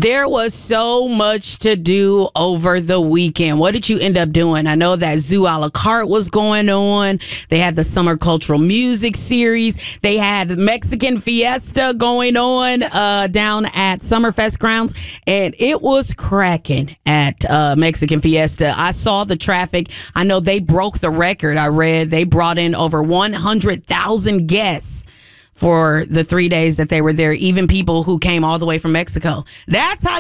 There was so much to do over the weekend. What did you end up doing? I know that Zoo a la carte was going on. They had the Summer Cultural Music Series. They had Mexican Fiesta going on down at Summerfest grounds. And it was cracking at Mexican Fiesta. I saw the traffic. I know they broke the record. I read they brought in over 100,000 guests for the 3 days that they were there, even people who came all the way from Mexico. That's how